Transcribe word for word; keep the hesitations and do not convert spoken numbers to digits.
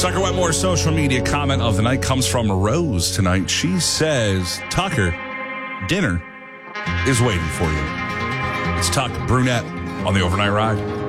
Tucker Wetmore's social media comment of the night comes from Rose tonight. She says, Tucker, dinner is waiting for you. It's Tucker Brunette on the Overnight Ride.